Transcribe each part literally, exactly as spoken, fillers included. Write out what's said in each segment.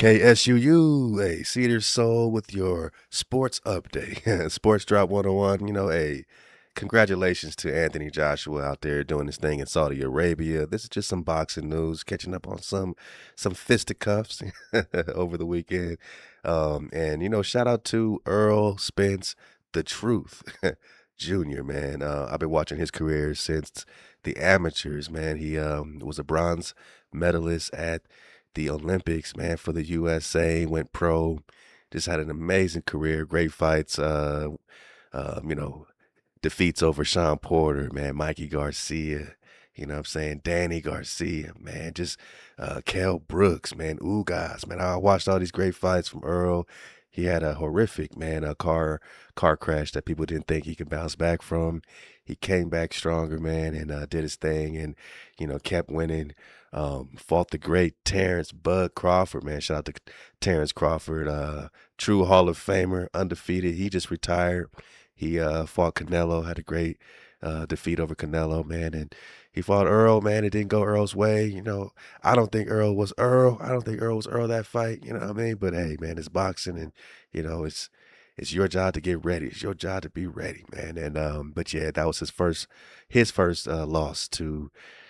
K S U U, hey, Cedar Soul with your sports update. Sports Drop one oh one, you know, hey, congratulations to Anthony Joshua out there doing his thing in Saudi Arabia. This is just some boxing news, catching up on some some fisticuffs over the weekend. Um, and, you know, shout out to Earl Spence, the Truth Junior, man. Uh, I've been watching his career since the amateurs, man. He um, was a bronze medalist at the Olympics, man, for the U S A, went pro, just had an amazing career, great fights, uh, uh, you know, defeats over Sean Porter, man, Mikey Garcia, you know what I'm saying, Danny Garcia, man, just uh, Kell Brooks, man, Ugas, man. I watched all these great fights from Earl. He had a horrific, man, a car car crash that people didn't think he could bounce back from. He came back stronger, man, and uh, did his thing and, you know, kept winning. Um, fought the great Terrence Bud Crawford, man. Shout out to Terrence Crawford, uh, true Hall of Famer, undefeated. He just retired. He uh, fought Canelo, had a great uh, defeat over Canelo, man. And he fought Earl, man. It didn't go Earl's way. You know, I don't think Earl was Earl. I don't think Earl was Earl that fight. You know what I mean? But hey, man, it's boxing, and you know, it's it's your job to get ready. It's your job to be ready, man. And um, but yeah, that was his first his first uh, loss to.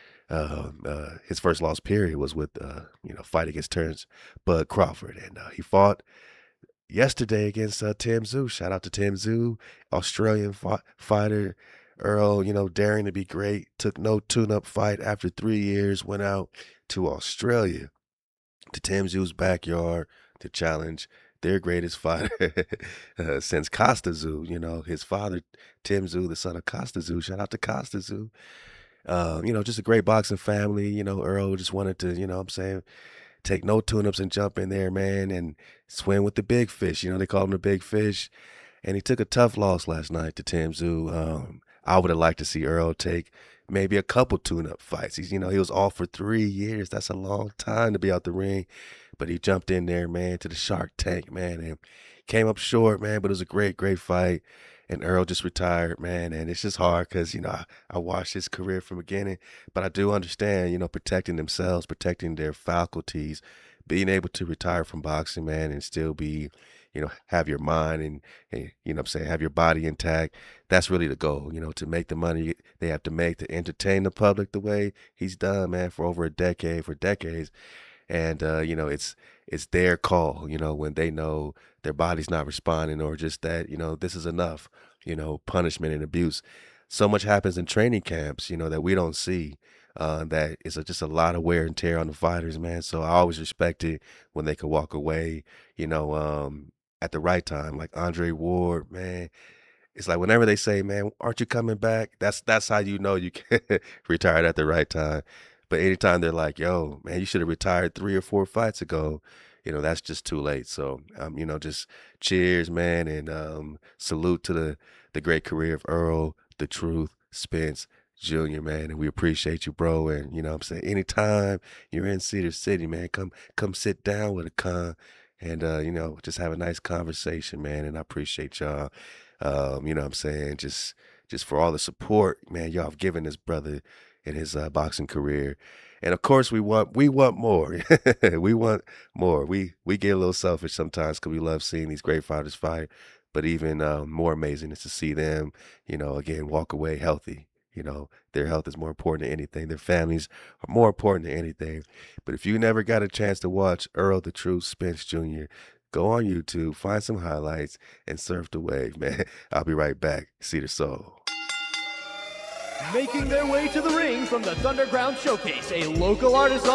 Uh, uh, his first loss period was with uh, you know, fight against Terrence Bud Crawford, and uh, he fought yesterday against uh, Tim Tszyu. Shout out to Tim Tszyu, Australian fought, fighter. Earl, you know, daring to be great, took no tune-up fight after three years, went out to Australia, to Tim Tszyu's backyard to challenge their greatest fighter uh, since Costa Tszyu. You know, his father, Tim Tszyu, the son of Costa Tszyu. Shout out to Costa Tszyu. Uh, you know, just a great boxing family. You know, Earl just wanted to, you know what I'm saying, take no tune-ups and jump in there, man, and swim with the big fish. You know, they call him the big fish. And he took a tough loss last night to Tim Tszyu. Um, I would have liked to see Earl take maybe a couple tune-up fights. He's, you know, he was off for three years. That's a long time to be out the ring. But he jumped in there, man, to the Shark Tank, man, and came up short, man, but it was a great, great fight. And Earl just retired, man, and it's just hard because, you know, I, I watched his career from the beginning, but I do understand, you know, protecting themselves, protecting their faculties, being able to retire from boxing, man, and still be, you know, have your mind and, and, you know what I'm saying, have your body intact. That's really the goal, you know, to make the money they have to make to entertain the public the way he's done, man, for over a decade, for decades. And, uh, you know, it's it's their call, you know, when they know their body's not responding or just that, you know, this is enough, you know, punishment and abuse. So much happens in training camps, you know, that we don't see. Uh, that is a, just a lot of wear and tear on the fighters, man. So I always respect it when they could walk away, you know, um, at the right time. Like Andre Ward, man. It's like whenever they say, man, aren't you coming back? That's that's how you know you can retire at the right time. But anytime they're like, yo, man, you should have retired three or four fights ago, you know, that's just too late. So, um, you know, just cheers, man, and um, salute to the the great career of Earl, the Truth, Spence Junior, man, and we appreciate you, bro. And you know what I'm saying, anytime you're in Cedar City, man, come come sit down with a con and uh, you know, just have a nice conversation, man. And I appreciate y'all. Um, you know what I'm saying, just just for all the support, man, y'all have given this brother in his uh, boxing career. And of course, we want we want more. We want more. We we get a little selfish sometimes because we love seeing these great fighters fight. But even uh, more amazing is to see them, you know, again, walk away healthy. You know, their health is more important than anything. Their families are more important than anything. But if you never got a chance to watch Earl the Truth Spence Junior, go on YouTube, find some highlights, and surf the wave, man. I'll be right back. Cedar Soul. Making their way to the ring from the Thunderground Showcase, a local artist on